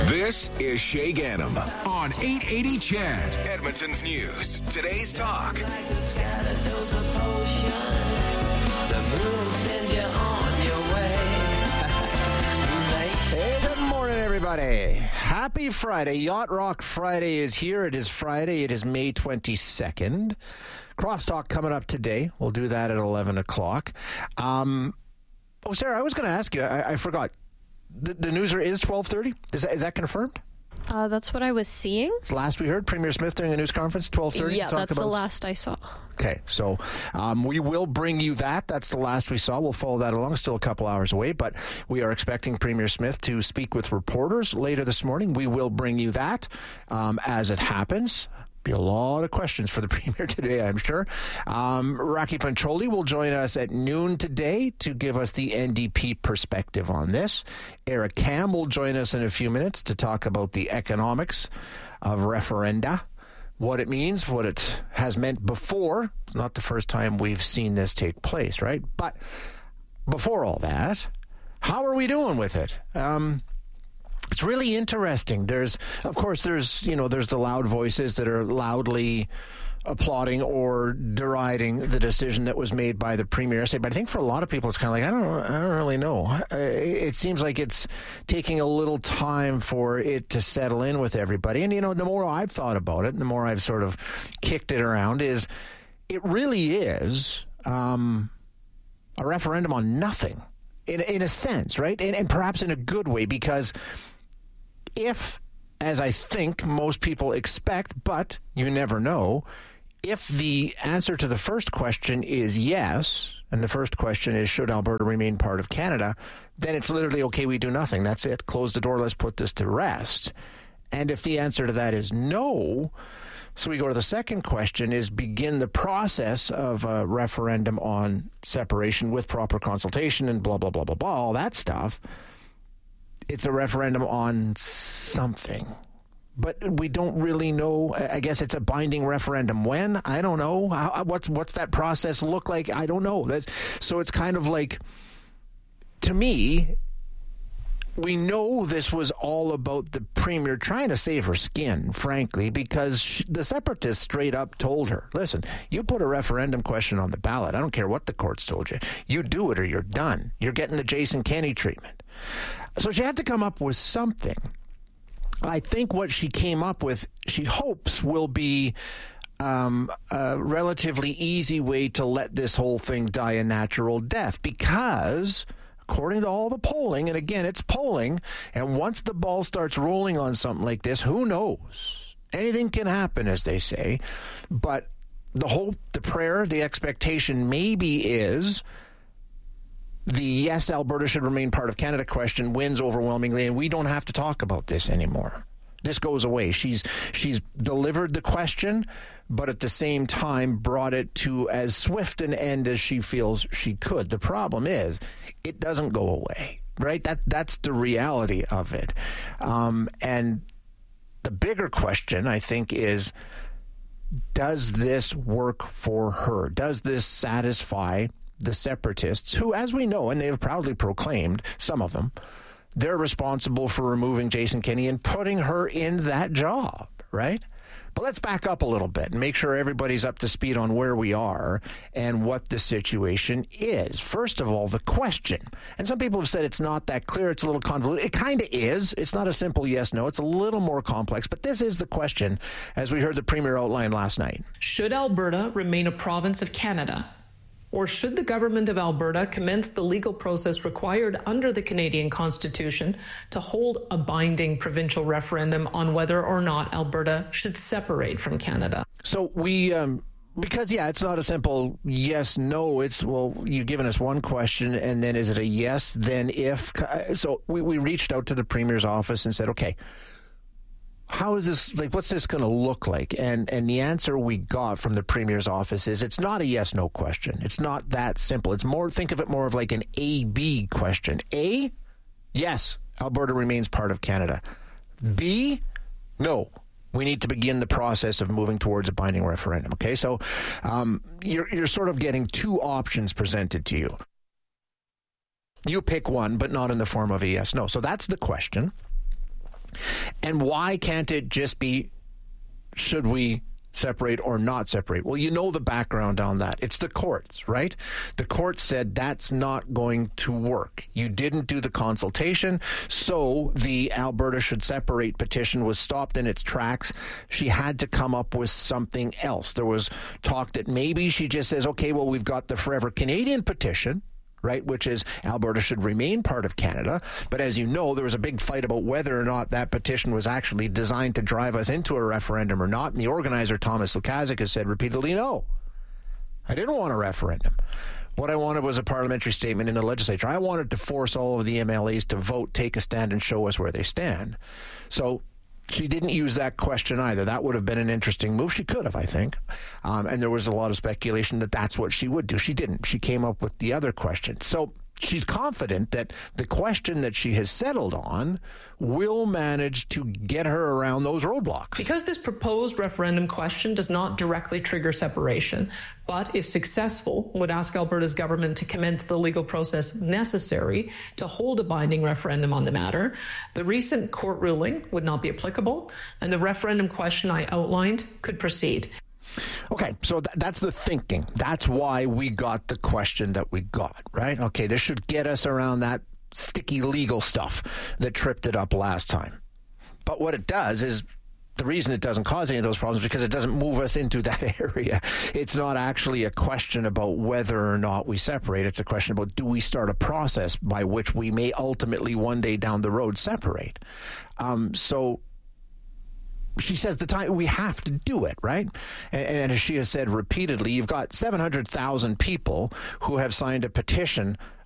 This is Shay Gannam on 880 Chad, Edmonton's News. Today's talk. Hey, good morning, everybody. Happy Friday. Yacht Rock Friday is here. It is Friday. It is May 22nd. Crosstalk coming up today. We'll do that at 11 o'clock. Sarah, I was going to ask you. I forgot. The newser is 12:30? Is that confirmed? That's what I was seeing. It's last we heard, Premier Smith doing a news conference, 12:30? Yeah, that's the last I saw. Okay, so we will bring you that. That's the last we saw. We'll follow that along. Still a couple hours away, but we are expecting Premier Smith to speak with reporters later this morning. We will bring you that as it happens. Be a lot of questions for the Premier today, I'm sure. Rocky Pancholi will join us at noon today to give us the NDP perspective on this. Eric Kam will join us in a few minutes to talk about the economics of referenda, what it means, what it has meant before. It's not the first time we've seen this take place, right? But before all that, how are we doing with it? It's really interesting. There's the loud voices that are loudly applauding or deriding the decision that was made by the Premier. But I think for a lot of people, it's kind of like, I don't really know. It seems like it's taking a little time for it to settle in with everybody. And, the more I've thought about it, the more I've sort of kicked it around, is it really is a referendum on nothing, in a sense, right? And perhaps in a good way, because if, as I think most people expect, but you never know, if the answer to the first question is yes, and the first question is, should Alberta remain part of Canada, then it's literally, okay, we do nothing. That's it. Close the door. Let's put this to rest. And if the answer to that is no, so we go to the second question, is begin the process of a referendum on separation with proper consultation and blah, blah, blah, blah, blah, all that stuff. It's a referendum on something, but we don't really know. I guess it's a binding referendum. When? I don't know. What's that process look like? I don't know. So it's kind of like, to me, we know this was all about the Premier trying to save her skin, frankly, because the Separatists straight up told her, listen, you put a referendum question on the ballot. I don't care what the courts told you. You do it or you're done. You're getting the Jason Kenney treatment. So she had to come up with something. I think what she came up with, she hopes, will be a relatively easy way to let this whole thing die a natural death, because according to all the polling, and again, it's polling, and once the ball starts rolling on something like this, who knows? Anything can happen, as they say. But the hope, the prayer, the expectation maybe is the yes, Alberta should remain part of Canada question wins overwhelmingly, and we don't have to talk about this anymore. This goes away. She's delivered the question, but at the same time brought it to as swift an end as she feels she could. The problem is it doesn't go away, right? That's the reality of it. And the bigger question, I think, is, does this work for her? Does this satisfy the Separatists, who, as we know, and they have proudly proclaimed, some of them, they're responsible for removing Jason Kenney and putting her in that job, right? But let's back up a little bit and make sure everybody's up to speed on where we are and what the situation is. First of all, the question. And some people have said it's not that clear, it's a little convoluted. It kind of is. It's not a simple yes-no. It's a little more complex. But this is the question, as we heard the Premier outline last night. Should Alberta remain a province of Canada? Or should the government of Alberta commence the legal process required under the Canadian Constitution to hold a binding provincial referendum on whether or not Alberta should separate from Canada? So we, because, it's not a simple yes, no. It's, well, you've given us one question, and then is it a yes, then if? So we reached out to the Premier's office and said, okay, how is this, what's this going to look like? And the answer we got from the Premier's office is it's not a yes-no question. It's not that simple. It's more, think of it more of like an A-B question. A, yes, Alberta remains part of Canada. B, no, we need to begin the process of moving towards a binding referendum. Okay, so you're sort of getting two options presented to you. You pick one, but not in the form of a yes, no. So that's the question. And why can't it just be, should we separate or not separate? Well, you know the background on that. It's the courts, right? The court said that's not going to work. You didn't do the consultation, so the Alberta Should Separate petition was stopped in its tracks. She had to come up with something else. There was talk that maybe she just says, okay, well, we've got the Forever Canadian petition, right, which is Alberta should remain part of Canada. But as you know, there was a big fight about whether or not that petition was actually designed to drive us into a referendum or not. And the organizer, Thomas Lukaszuk, has said repeatedly, no, I didn't want a referendum. What I wanted was a parliamentary statement in the legislature. I wanted to force all of the MLAs to vote, take a stand, and show us where they stand. So she didn't use that question either. That would have been an interesting move. She could have, I think. And there was a lot of speculation that that's what she would do. She didn't. She came up with the other question. So she's confident that the question that she has settled on will manage to get her around those roadblocks. Because this proposed referendum question does not directly trigger separation, but if successful, would ask Alberta's government to commence the legal process necessary to hold a binding referendum on the matter, the recent court ruling would not be applicable, and the referendum question I outlined could proceed. Okay, so that's the thinking. That's why we got the question that we got, right? Okay, this should get us around that sticky legal stuff that tripped it up last time. But what it does is, the reason it doesn't cause any of those problems is because it doesn't move us into that area. It's not actually a question about whether or not we separate. It's a question about, do we start a process by which we may ultimately one day down the road separate? So she says the time we have to do it, right? And as she has said repeatedly, you've got 700,000 people who have signed a petition